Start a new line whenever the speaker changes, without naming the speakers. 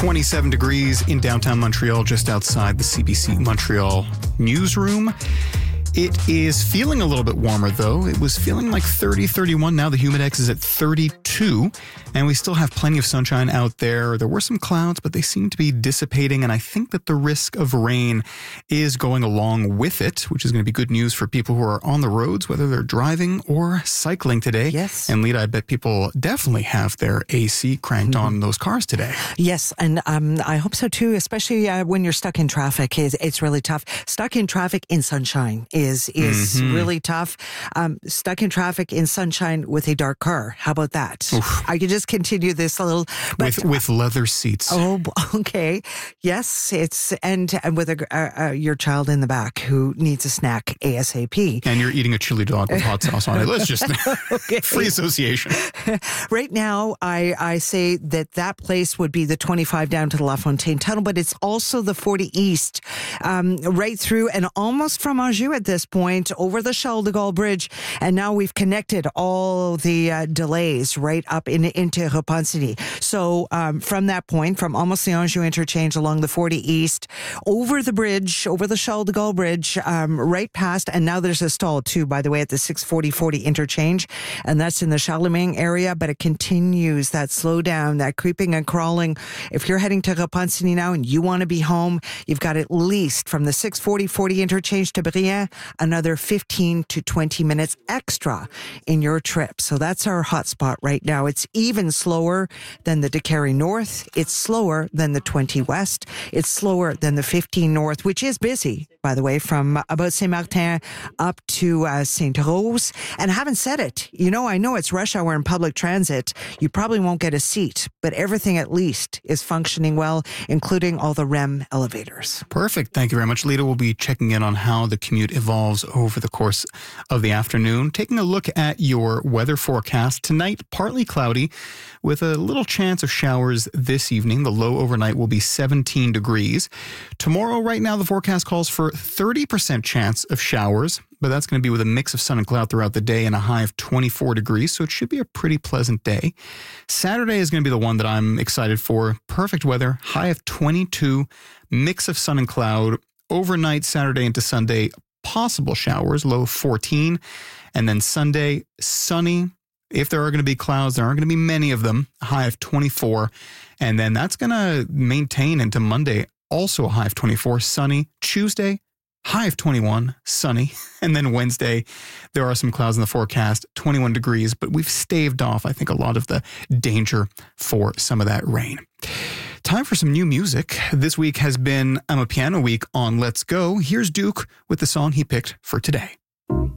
27 degrees in downtown Montreal, just outside the CBC Montreal newsroom. It is feeling a little bit warmer, though. It was feeling like 30, 31. Now the Humidex is at 32, and we still have plenty of sunshine out there. There were some clouds, but they seem to be dissipating, and I think that the risk of rain is going along with it, which is going to be good news for people who are on the roads, whether they're driving or cycling today.
Yes.
And Lita, I bet people definitely have their AC cranked on those cars today.
Yes, and I hope so too, especially when you're stuck in traffic. It's really tough. Stuck in traffic in sunshine is really tough. Stuck in traffic in sunshine with a dark car. How about that?
Oof.
I could just continue this a little. But,
with leather seats.
Oh, okay. Yes, and with your child in the back who needs a snack ASAP.
And you're eating a chili dog with hot sauce on it. Let's just
Okay.
free association.
Right now, I say that place would be the 25 down to the La Fontaine Tunnel, but it's also the 40 East, right through and almost from Anjou at this point, over the Charles de Gaulle Bridge. And now we've connected all the delays right up into Repentigny. So from that point, from almost the Anjou interchange along the 40 East, over the bridge, over the Charles de Gaulle Bridge, right past, and now there's a stall too, by the way, at the 640-40 interchange, and that's in the Charlemagne area, but it continues, that slowdown, that creeping and crawling. If you're heading to Repentigny now and you want to be home, you've got at least from the 640-40 interchange to Brienne, another 15 to 20 minutes extra in your trip. So that's our hotspot right now. It's even slower than the Décarie North. It's slower than the 20 West. It's slower than the 15 North, which is busy, by the way, from about Saint-Martin up to Sainte-Rose. And I haven't said it. I know it's rush hour in public transit. You probably won't get a seat, but everything at least is functioning well, including all the REM elevators.
Perfect. Thank you very much, Lita. We'll be checking in on how the commute evolves over the course of the afternoon. Taking a look at your weather forecast. Tonight, partly cloudy with a little chance of showers this evening. The low overnight will be 17 degrees. Tomorrow, right now, the forecast calls for 30% chance of showers, but that's going to be with a mix of sun and cloud throughout the day and a high of 24 degrees, so it should be a pretty pleasant day. Saturday is going to be the one that I'm excited for. Perfect weather, high of 22, mix of sun and cloud. Overnight, Saturday into Sunday, possible showers, low of 14. And then Sunday, sunny. If there are going to be clouds, there aren't going to be many of them, a high of 24. And then that's going to maintain into Monday, also a high of 24, sunny. Tuesday, high of 21, sunny. And then Wednesday, there are some clouds in the forecast, 21 degrees, but we've staved off, I think, a lot of the danger for some of that rain. Time for some new music. This week has been I'm a Piano Week on Let's Go. Here's Duke with the song he picked for today.